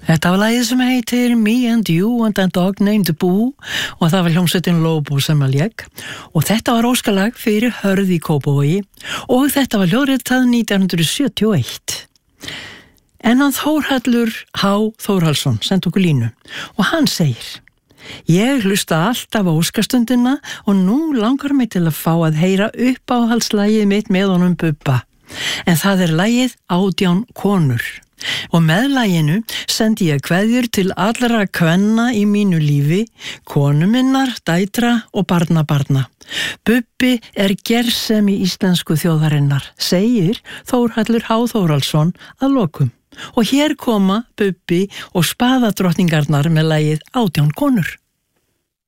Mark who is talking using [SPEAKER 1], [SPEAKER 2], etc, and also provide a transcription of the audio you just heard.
[SPEAKER 1] Þetta var lagið sem heitir Me and You and a Dog Named Boo og það var hljómsveitin Lobo sem að lék og þetta var óskalag fyrir Hörð í Kópavogi og þetta var hljóðritað 1971. En hann Þórhallur H. Þórhallsson sendi okkur línu og hann segir: Ég hlusta alltaf á óskastundina og nú langar mig til að fá að heyra uppáhaldslagið mitt með honum Bubba. En það lagið 18 konur. Og með laginu sendi ég kveðjur til allra kvenna í mínu lífi, konu minnar, dætra og barnabarna. Bubbi gersemi íslensku þjóðarinnar, segir Þórhallur H. Þórhallsson að lokum. Og hér koma Bubbi og spaðadrottningarnar með lagið 18 konur.